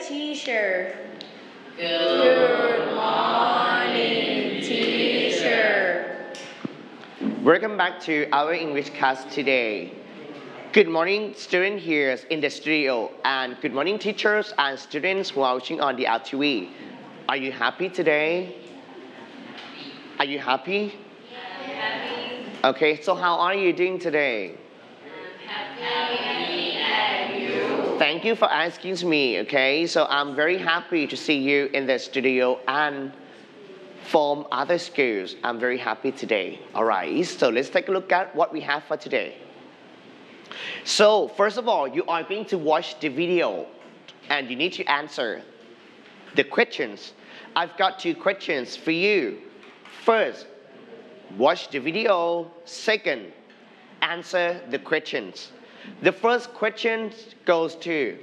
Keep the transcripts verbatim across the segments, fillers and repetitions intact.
teacher. Good morning, teacher. Welcome back to our English class today. Good morning, students here in the studio, and good morning, teachers and students who are watching on the L T V. Are you happy today? Are you happy? I'm happy. Okay, so how are you doing today? I'm happy and you. Thank you for asking me, okay? So I'm very happy to see you in the studio and from other schools. I'm very happy today. All right, so let's take a look at what we have for today. So first of all, you are going to watch the video and you need to answer the questions. I've got two questions for you. First, watch the video. Second, answer the questions. The first question goes to,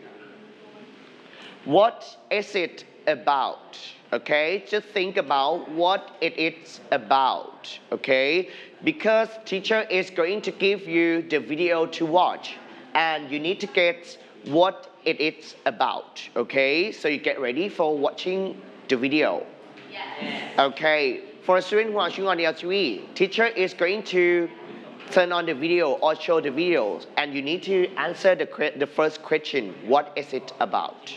what is it about? Okay, just think about what it is about, okay? Because teacher is going to give you the video to watch and you need to get what it is about, okay? So you get ready for watching the video. Yes. Okay, for students watching on the L T V, teacher is going to turn on the video or show the videos and you need to answer the, the first question, what is it about?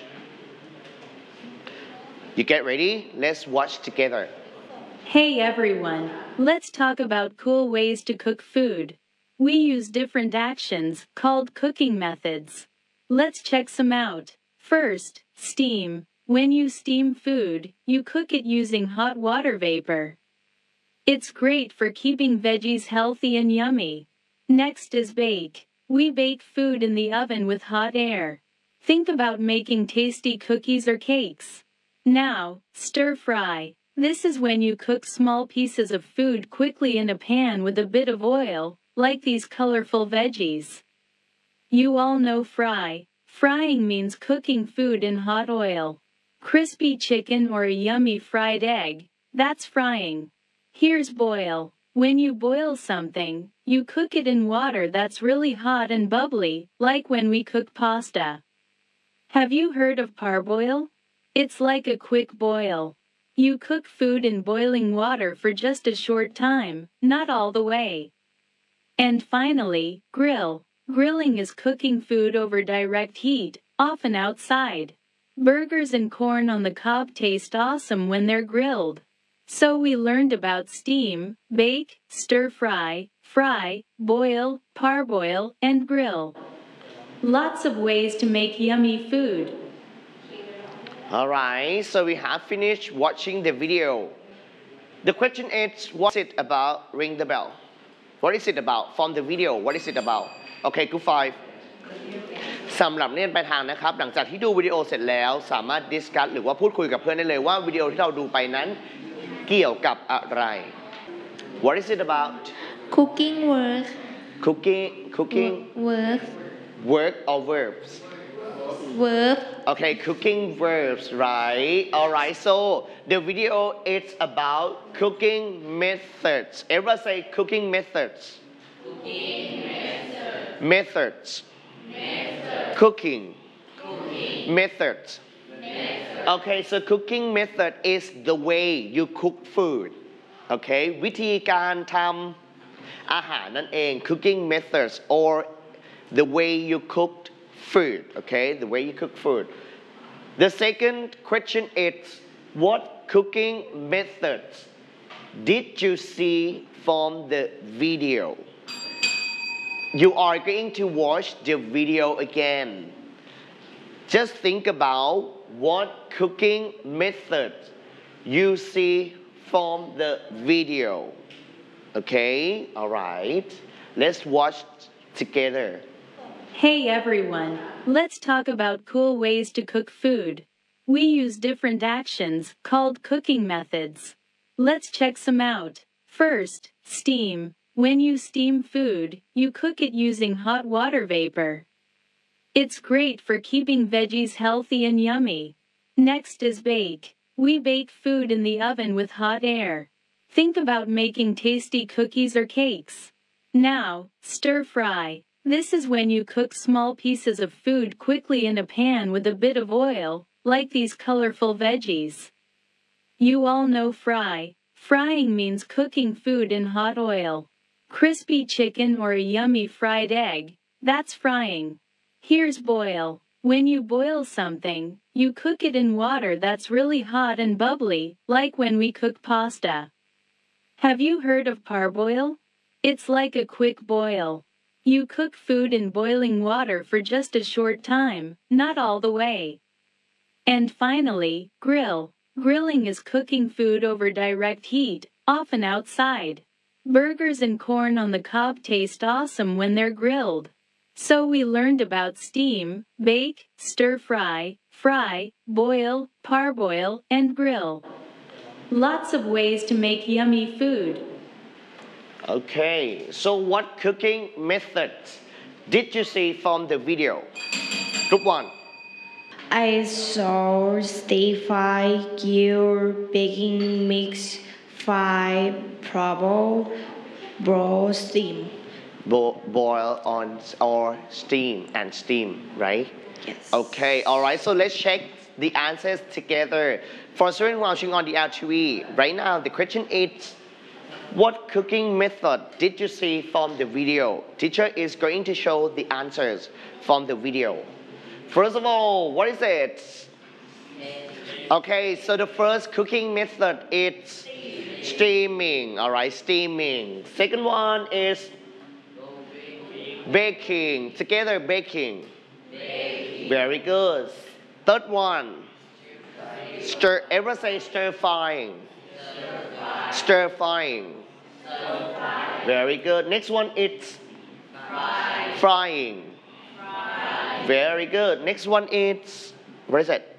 You get ready? Let's watch together. Hey everyone, let's talk about cool ways to cook food. We use different actions, called cooking methods. Let's check some out. First, steam. When you steam food, you cook it using hot water vapor. It's great for keeping veggies healthy and yummy. Next is bake. We bake food in the oven with hot air. Think about making tasty cookies or cakes. Now, stir fry. This is when you cook small pieces of food quickly in a pan with a bit of oil, like these colorful veggies. You all know fry. Frying means cooking food in hot oil. Crispy chicken or a yummy fried egg, that's frying. Here's boil. When you boil something, you cook it in water that's really hot and bubbly, like when we cook pasta. Have you heard of parboil? It's like a quick boil. You cook food in boiling water for just a short time, not all the way. And finally, grill. Grilling is cooking food over direct heat, often outside. Burgers and corn on the cob taste awesome when they're grilled. So we learned about steam, bake, stir fry, fry, boil, parboil, and grill. Lots of ways to make yummy food. Alright, so we have finished watching the video. The question is, what's it about? Ring the bell. What is it about? From the video, what is it about? Okay, good five. สำหรับเรียนไปทางนะครับหลังจากที่ดูวิดีโอเสร็จแล้วสามารถดิสคัสหรือว่าพูดคุยกับเพื่อนได้เลยว่าวิดีโอที่เราดูไปนั้นเกี่ยวกับอะไร What is it about? Cooking work. Cooking, cooking, Work. work or verbs? Work. Okay, cooking verbs, right? Alright, so the video is about cooking methods. Everyone say cooking methods. Cooking method. Methods. Method. Cooking. Cooking. Methods. Method. Okay, so cooking method is the way you cook food. Okay, วิธีการทำอาหารนั่นเอง cooking methods or the way you cooked food. Okay, the way you cook food. The second question is, what cooking methods did you see from the video? You are going to watch the video again. Just think about what cooking methods you see from the video. Okay, alright. Let's watch together. Hey everyone, let's talk about cool ways to cook food. We use different actions, called cooking methods. Let's check some out. First, steam. When you steam food, you cook it using hot water vapor. It's great for keeping veggies healthy and yummy. Next is bake. We bake food in the oven with hot air. Think about making tasty cookies or cakes. Now, stir fry. This is when you cook small pieces of food quickly in a pan with a bit of oil, like these colorful veggies. You all know fry. Frying means cooking food in hot oil. Crispy chicken or a yummy fried egg, that's frying. Here's boil. When you boil something, you cook it in water that's really hot and bubbly, like when we cook pasta. Have you heard of parboil? It's like a quick boil. You cook food in boiling water for just a short time, not all the way. And finally, grill. Grilling is cooking food over direct heat, often outside. Burgers and corn on the cob taste awesome when they're grilled. So we learned about steam, bake, stir fry, fry, boil, parboil, and grill. Lots of ways to make yummy food. Okay, so what cooking methods did you see from the video? Group one. I saw stir fry, grill, baking mix, fry, parboil, broil, steam. Bo- boil on or steam and steam, right? Yes. Okay, all right. So let's check the answers together. For students watching on the L T V, right now the question is, what cooking method did you see from the video? Teacher is going to show the answers from the video. First of all, what is it? Okay, so the first cooking method is steaming. All right, steaming. Second one is baking. Together, baking. Very good. Third one, stir. Everyone say stir frying. Stir frying. Very good. Next one is frying. Very good. Next one is, what is it?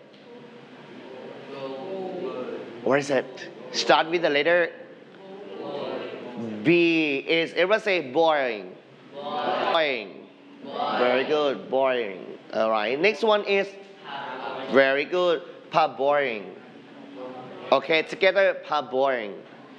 What is it? Start with the letter B. Is everyone say boiling? Boiling. Very good. Boiling. All right. Next one is very good. Parboiling. Okay, together parboiling.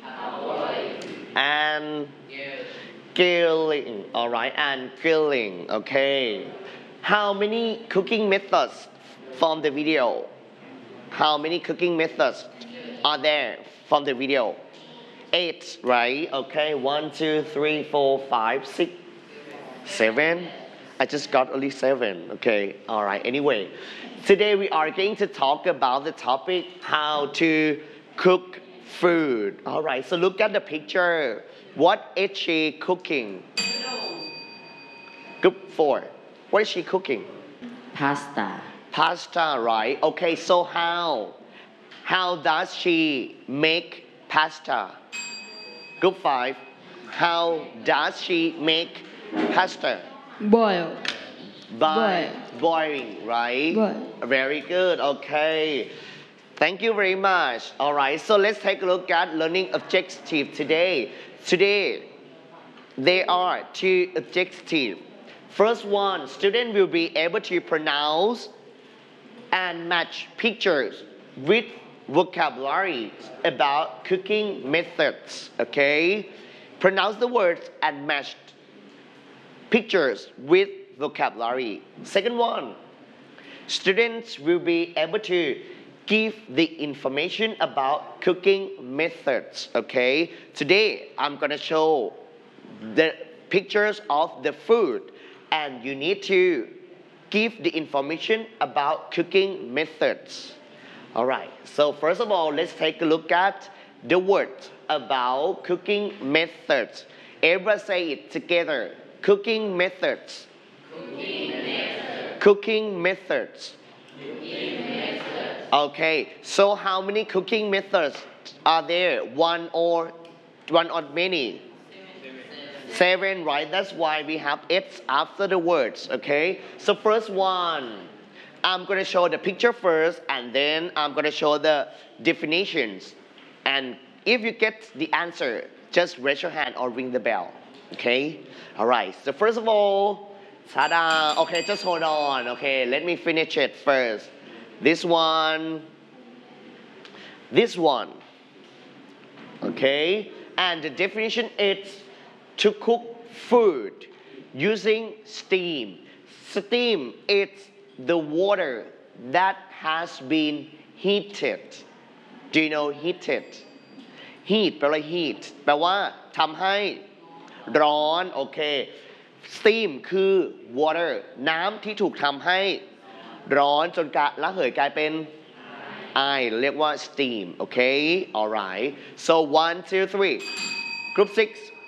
And grilling. All right, and grilling. Okay. How many cooking methods from the video? How many cooking methods are there from the video? Eight, right? Okay, one, two, three, four, five, six, seven. I just got only seven. Okay, all right. Anyway, today we are going to talk about the topic how to cook food. All right, so look at the picture. What is she cooking? Group four. What is she cooking? Pasta. Pasta, right? Okay, so how? How does she make pasta? Group five. How does she make pasta? Boil. By boiling, right? Boil. Very good. Okay. Thank you very much. All right. So let's take a look at learning objective today. Today, there are two objectives. First one, student will be able to pronounce and match pictures with vocabulary about cooking methods. Okay? Pronounce the words and match pictures with vocabulary. Second one, students will be able to give the information about cooking methods. Okay? Today, I'm gonna show the pictures of the food, and you need to give the information about cooking methods. All right, so first of all, let's take a look at the words about cooking methods. Everyone say it together. Cooking methods. Cooking method. Cooking methods. Cooking method. Okay, so how many cooking methods are there? One or one or many? Seven, right? That's why we have X after the words, okay? So first one, I'm going to show the picture first, and then I'm going to show the definitions. And if you get the answer, just raise your hand or ring the bell, okay? All right, so first of all, ta-da! Okay, just hold on, okay? Let me finish it first. This one, this one, okay? And the definition is to cook food using steam. Steam is the water that has been heated do you know heated heat แปลว่า heat แปลว่าทำให้ร้อนโอเค steam คือ water น้ำที่ถูกทำให้ร้อนจนกะระเหยกลายเป็นไอเรียกว่า steam โอเค alright so one two three group six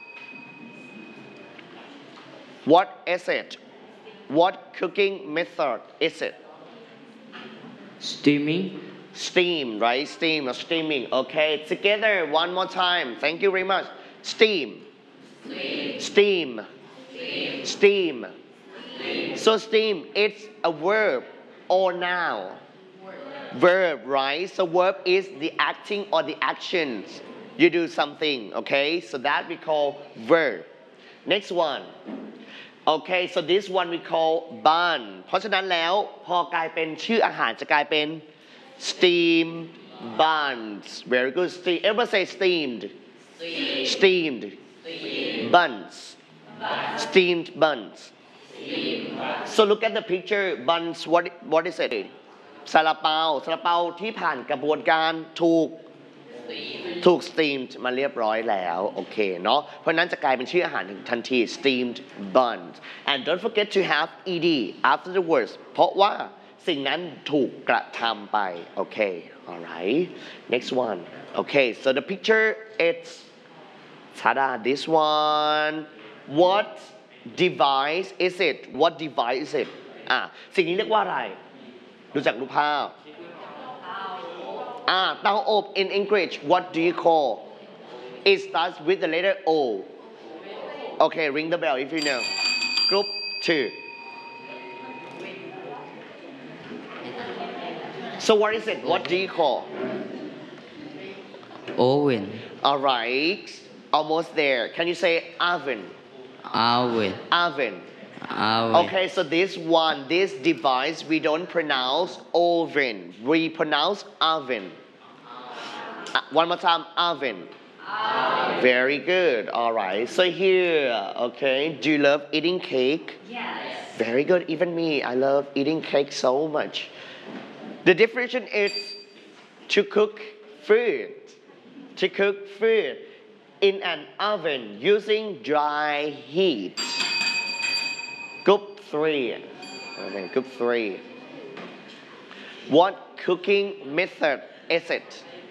what is it what cooking method is it Steaming. steam right steam or steaming okay together one more time thank you very much steam steam steam so steam it's a verb or noun verb right so verb is the acting or the actions you do something okay so that we call verb next one okay so this one we call bun เพราะฉะนั้นแล้วพอกลายเป็นชื่ออาหารจะกลายเป็น steam buns very good steam everybody say steamed steamed buns steamed buns so look at the picture buns what what is it ซาลาเปาซาลาเปาที่ผ่านกระบวนการถูกถูก steamed มาเรียบร้อยแล้วโอเคเนาะเพราะนั้นจะกลายเป็นชื่ออาหารทันที steamed buns and don't forget to have ed after the words เพราะว่าสิ่งนั้นถูกกระทำไปโอเค alright next one okay so the picture it's tada this one what device is it what device is it อ่ะสิ่งนี้เรียกว่าอะไรรู้จักรูปภาพอ่าเตาอบ in English what do you call it starts with the letter O okay ring the bell if you know group two so what is it what do you call Oven. alright almost there can you say oven Oven. oven Oven. okay so this one this device we don't pronounce oven we pronounce oven uh, one more time oven very good all right so here okay do you love eating cake yes very good even me I love eating cake so much the definition is to cook food to cook food in an oven using dry heat group three okay group three what cooking method is it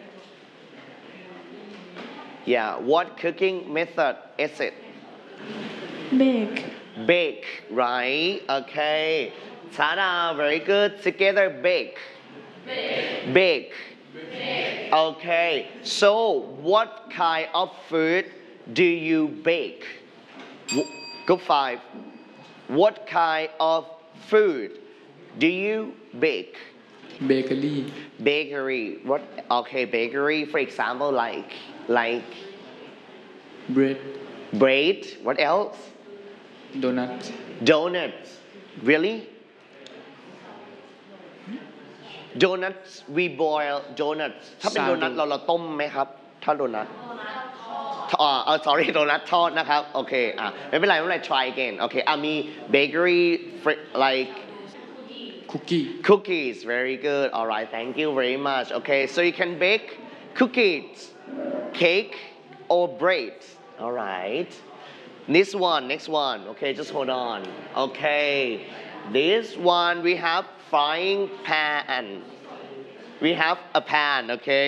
yeah what cooking method is it Bake. bake right okay tada very good together bake bake okay so what kind of food do you bake group five what kind of food do you bake Bakery. bakery what okay bakery for example like like Bread. bread what else Donuts. donuts really donuts we boil donuts ถ้าเป็นโดนัทเราเราต้มไหมครับถ้าโดนัทอ่าเออ sorry โดนัททอดนะครับโอเคอ่ะไม่เป็นไรไม่เป็นไร try again โอเคอ่ะมี bakery like Cookie. cookies very good all right thank you very much okay so you can bake cookies cake or bread all right this one next one okay just hold on okay this one we have frying pan we have a pan okay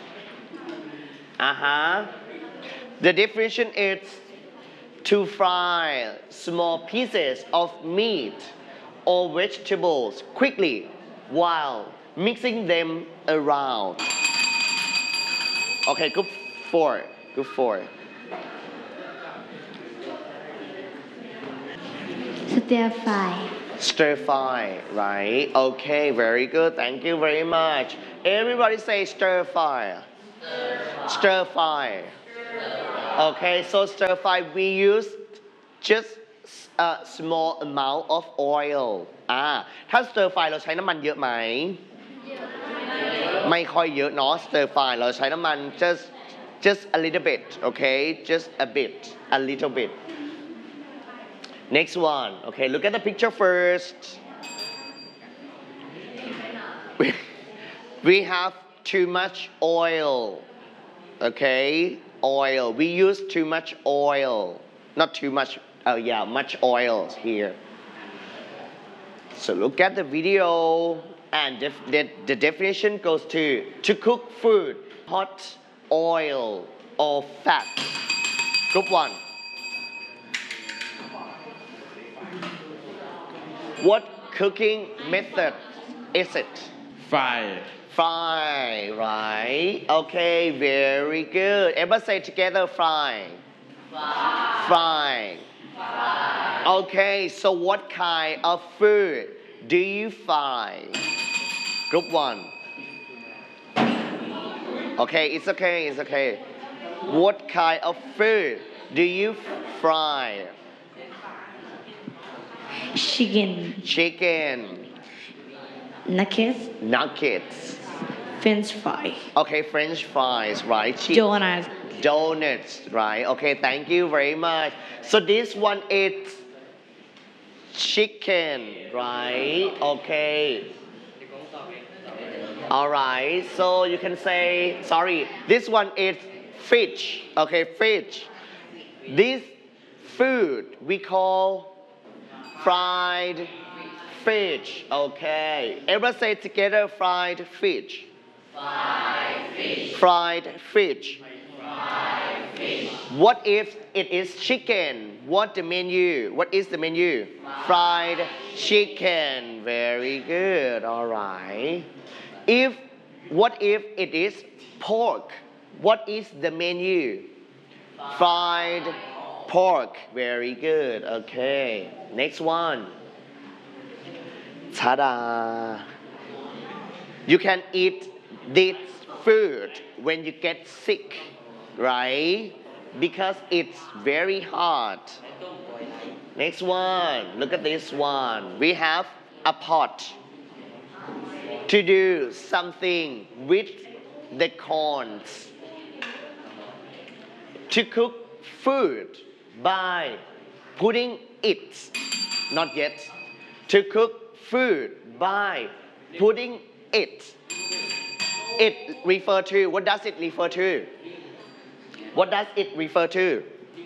uh-huh the definition is to fry small pieces of meat or vegetables quickly while mixing them around okay group four group four Stir fry. stir fry right okay very good thank you very much everybody say stir fry stir fry okay so stir fry we use just a small amount of oil อ่าถ้า stir fry เราใช้น้ำมันเยอะไหมไม่ค่อยเยอะเนาะ stir fry เราใช้น้ำมัน just just a little bit okay just a bit a little bit next one okay look at the picture first we, we have too much oil. Okay, oil. We use too much oil. Not too much, oh yeah, much oil here. So look at the video and def the, the definition goes to to cook food, hot oil or fat. Group one. What cooking method is it? Fry. Fry, right? Okay, very good. Everybody say together, fry. Fry. Fry. Fry. Okay, so what kind of food do you fry? Group one. Okay, it's okay, it's okay. What kind of food do you fry? Chicken. Chicken. Nuggets. Nuggets. French fry. Okay, French fries, right? Chi- Donuts. Donuts, right? Okay, thank you very much. So this one is chicken, right? Okay. All right, so you can say, sorry, this one is fish, okay, fish. This food we call fried fish, okay. Everyone say together, fried fish. Fried fish. Fried fish. Fried fish. What if it is chicken? What the menu? What is the menu? Fried chicken. Very good. All right. If what if it is pork? What is the menu? Fried pork. Very good. Okay. Next one. Ta-da! You can eat this food when you get sick, right? Because it's very hot. Next one. Look at this one. We have a pot to do something with the corns. To cook food by putting it, not yet. To cook food by putting it. It refer to, what does it refer to? What does it refer to?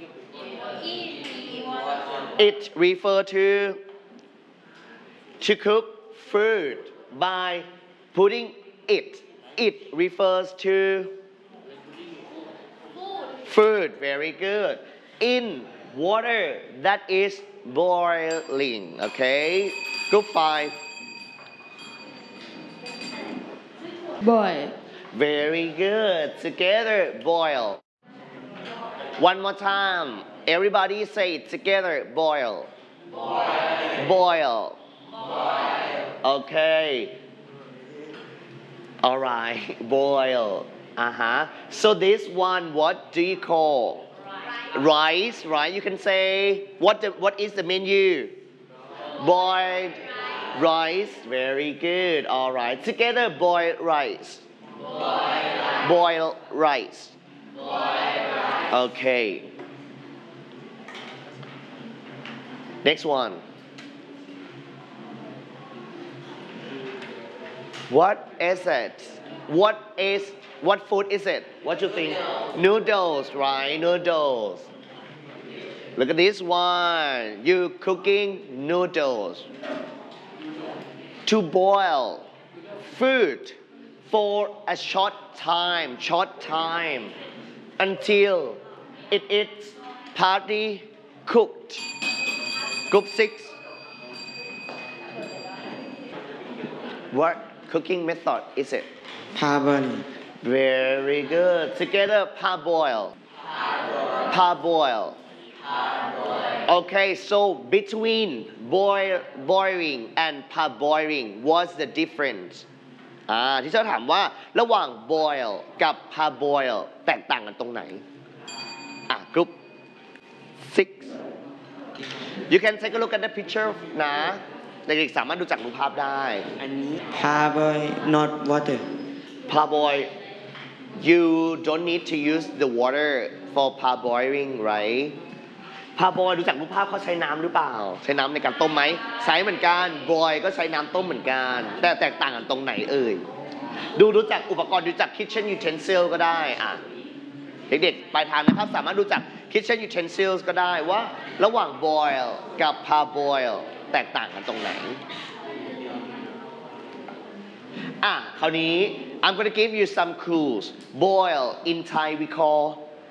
It refer to to cook food by putting it. It refers to food. Very good. In water that is boiling. Okay. Group five. Boil. Very good. Together, boil. One more time. Everybody say it together. Boil. Boil. Boil. Boil. Okay. All right. Boil. Uh-huh. So this one, what do you call? Rice, right? You can say, what, the, what is the menu? Boiled rice. Very good. All right. Together, boiled rice. Boiled rice. Boiled rice. Okay. Next one. What is it? What is what food is it? What you think? Noodles, right? Noodles. Look at this one. You cooking noodles. To boil food for a short time, short time, until it is partly cooked. Group six. What cooking method is it? Parboil. Very good. Together, parboil. Parboil. Okay, so between boil, boiling and parboiling, what's the difference? อ่าที่เขาถามว่าระหว่าง boil กับ parboil แตกต่างกันตรงไหนอ่ะ group six you can take a look at the picture นะเด็กๆสามารถดูจากรูปภาพได้อันนี้ parboil not water parboil you don't need to use the water for parboiling right พาบอยรู้จักรูปภาพเขาใช้น้ำหรือเปล่าใช้น้ำในการต้มไหมใช้เหมือนกันบอยก็ใช้น้ำต้มเหมือนกันแต่แตกต่างกันตรงไหนเอ่ยดูรู้จักอุปกรณ์รู้จัก kitchen utensil ก็ได้อ่ะเด็กๆปลายทางนะครับสามารถรู้จัก kitchen utensils ก็ได้ว่าระหว่าง boil กับ parboil แตกต่างกันตรงไหนอ่ะคราวนี้ I'm gonna give you some clues boil in Thai we call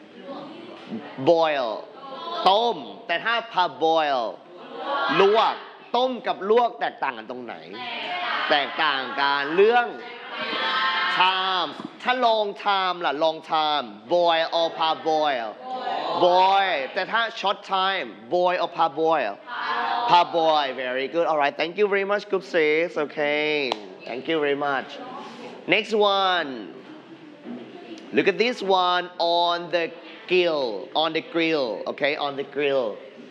boil ต้มแต่ถ้า parboil ลวกต้มกับลวกแตกต่างกันตรงไหนแตกต่างกันเรื่อง time ถ้า long time ล่ะ long time boil or parboil boil แต่ถ้า short time boil or parboil parboil very good alright thank you very much group six okay thank you very much next one look at this one on the grill on the grill okay on the grill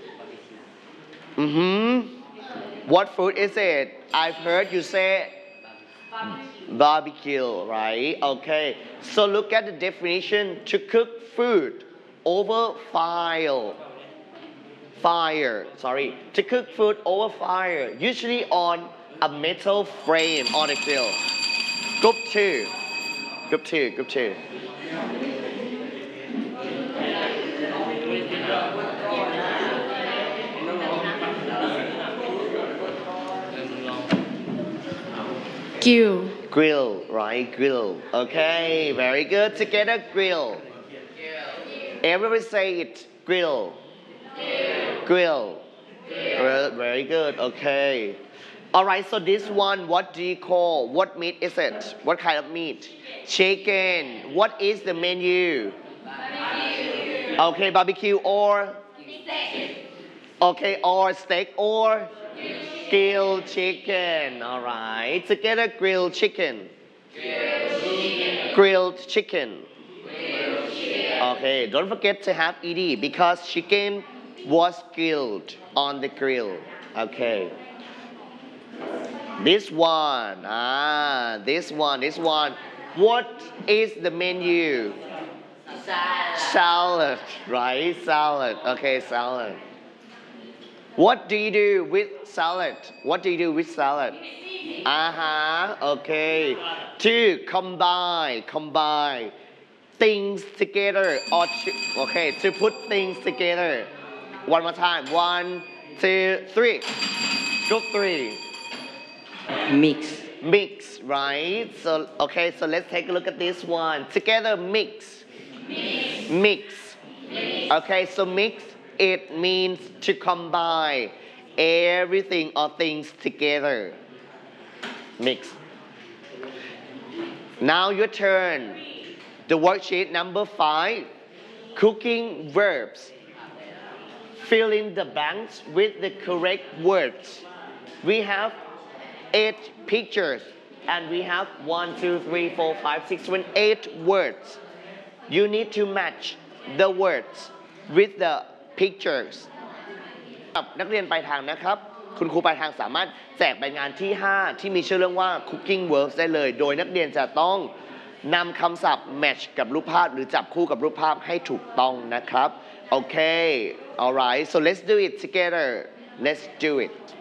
mm-hmm what food is it I've heard you say barbecue right okay so look at the definition to cook food over fire fire sorry to cook food over fire usually on a metal frame on a grill group two group two group two Grill. grill right grill okay very good together grill everybody say it grill grill grill very good okay alright so this one what do you call what meat is it what kind of meat chicken what is the menu okay barbecue or okay or steak or grilled chicken alright together grilled chicken grilled chicken okay don't forget to have ed because chicken was grilled on the grill okay this one ah this one this one what is the menu salad right salad okay salad what do you do with salad what do you do with salad uh-huh okay to combine combine things together or to, okay to put things together one more time one two three group three mix mix right so okay so let's take a look at this one together mix mix, mix. okay so mix it means to combine everything or things together mix now your turn the worksheet number five cooking verbs fill in the blanks with the correct words we have eight pictures and we have one two three four five six seven eight words you need to match the words with the pictures นักเรียนปลายทางนะครับคุณครูปลายทางสามารถแจกใบงานที่ห้าที่มีชื่อเรื่องว่า cooking verbs ได้เลยโดยนักเรียนจะต้องนำคำศัพท์ match กับรูปภาพหรือจับคู่กับรูปภาพให้ถูกต้องนะครับโอเค alright so let's do it together let's do it